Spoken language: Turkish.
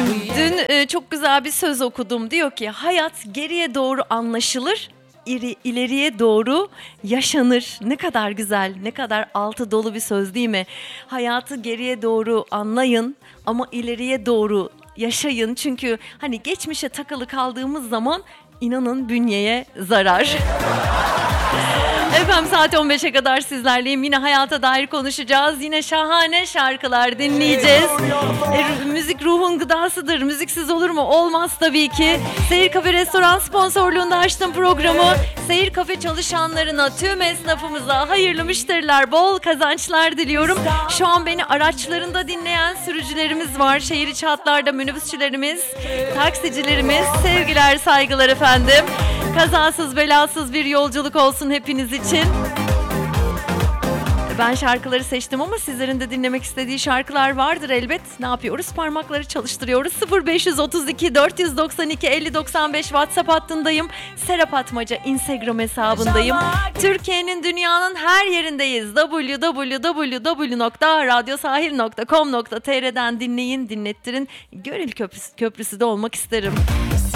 Dün çok güzel bir söz okudum. Diyor ki hayat geriye doğru anlaşılır, ileriye doğru yaşanır. Ne kadar güzel, ne kadar altı dolu bir söz değil mi? Hayatı geriye doğru anlayın ama ileriye doğru yaşayın. Çünkü hani geçmişe takılı kaldığımız zaman inanın bünyeye zarar. Efendim saat 15'e kadar sizlerleyim. Yine hayata dair konuşacağız. Yine şahane şarkılar dinleyeceğiz. Müzik ruhun gıdasıdır. Müziksiz olur mu? Olmaz tabii ki. Seyir Kafe Restoran sponsorluğunda açtım programı. Seyir Kafe çalışanlarına, tüm esnafımıza hayırlı müşteriler, bol kazançlar diliyorum. Şu an beni araçlarında dinleyen sürücülerimiz var. Şehir içi hatlarda minibüsçülerimiz, taksicilerimiz. Sevgiler, saygılar efendim. Kazasız belasız bir yolculuk olsun hepiniz için. Ben şarkıları seçtim ama sizlerin de dinlemek istediği şarkılar vardır elbet. Ne yapıyoruz? Parmakları çalıştırıyoruz. 0532 492 5095 WhatsApp hattındayım. Serap Atmaca Instagram hesabındayım. Türkiye'nin, dünyanın her yerindeyiz. www.radyosahil.com.tr'den dinleyin, dinlettirin. Gönül köprüsü de olmak isterim.